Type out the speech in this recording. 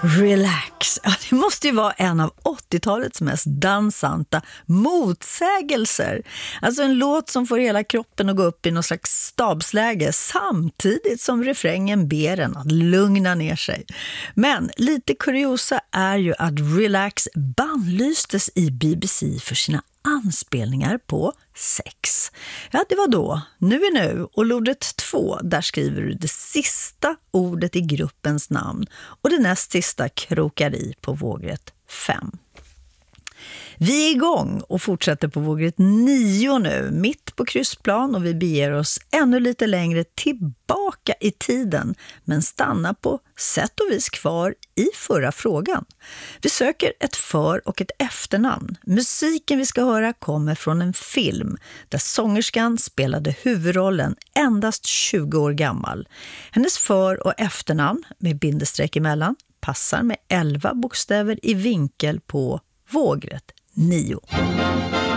Relax. Ja, det måste ju vara en av 80-talets mest dansanta motsägelser. Alltså en låt som får hela kroppen att gå upp i någon slags stabsläge samtidigt som refrängen ber en att lugna ner sig. Men lite kuriosa är ju att Relax bannlystes i BBC för sina anspelningar på sex. Ja, det var då. Nu är nu. Och lordet 2, där skriver du det sista ordet i gruppens namn och det näst sista krokar i på vågrätt 5. Vi är igång och fortsätter på vågrätt 9 nu, mitt på kryssplan, och vi beger oss ännu lite längre tillbaka i tiden, men stannar på sätt och vis kvar i förra frågan. Vi söker ett för- och ett efternamn. Musiken vi ska höra kommer från en film där sångerskan spelade huvudrollen endast 20 år gammal. Hennes för- och efternamn med bindestreck emellan passar med 11 bokstäver i vinkel på vågrätt 9.